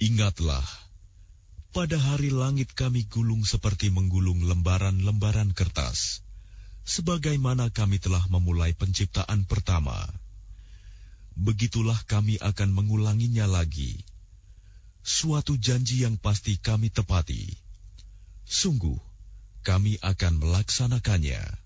Ingatlah, pada hari langit kami gulung seperti menggulung lembaran-lembaran kertas, sebagaimana kami telah memulai penciptaan pertama. Begitulah kami akan mengulanginya lagi. Suatu janji yang pasti kami tepati. Sungguh, kami akan melaksanakannya.